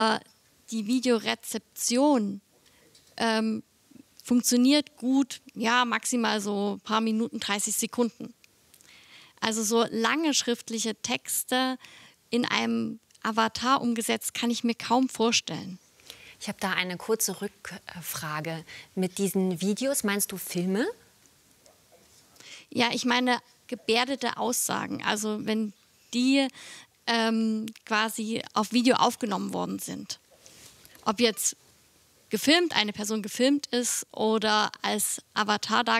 die Videorezeption funktioniert gut, ja, maximal so ein paar Minuten, 30 Sekunden. Also so lange schriftliche Texte in einem Avatar umgesetzt, kann ich mir kaum vorstellen. Ich habe da eine kurze Rückfrage. Mit diesen Videos meinst du Filme? Ja, ich meine gebärdete Aussagen, also wenn die quasi auf Video aufgenommen worden sind. Ob jetzt gefilmt, eine Person gefilmt ist oder als Avatar dargestellt